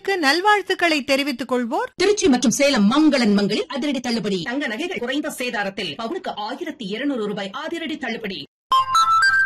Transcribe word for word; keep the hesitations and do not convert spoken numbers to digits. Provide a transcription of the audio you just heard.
உங்களுக்கு நல்வாழ்த்துக்களை தெரிவித்துக் கொள்வோர் திருச்சி மற்றும் சேலம் மங்களன் மங்களில் அதிரடி தள்ளுபடி. தங்க நகைகள் குறைந்த சேதாரத்தில் பவுனுக்கு ஆயிரத்தி இருநூறு ரூபாய் அதிரடி தள்ளுபடி.